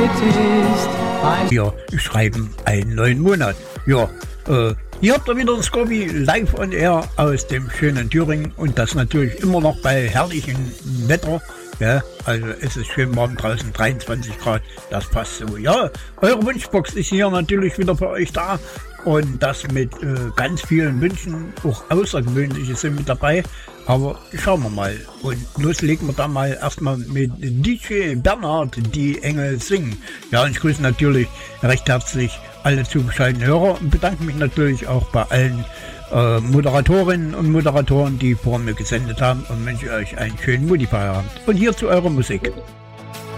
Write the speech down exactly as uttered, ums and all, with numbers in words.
ist ein... Wir schreiben einen neuen Monat. Ja, äh, hier habt ihr wieder das Scorpi live on air aus dem schönen Thüringen und das natürlich immer noch bei herrlichem Wetter. Ja, also es ist schön warm draußen, dreiundzwanzig Grad, das passt so. Ja, eure Wunschbox ist hier natürlich wieder für euch da und das mit äh, ganz vielen Wünschen, auch außergewöhnliche sind mit dabei, aber schauen wir mal. Und loslegen wir da mal erstmal mit D J Bernhard, die Engel singen. Ja, und ich grüße natürlich recht herzlich alle zugeschalteten Hörer und bedanke mich natürlich auch bei allen äh, Moderatorinnen und Moderatoren, die vor mir gesendet haben und wünsche euch einen schönen Mutti-Feierabend. Und hier zu eurer Musik.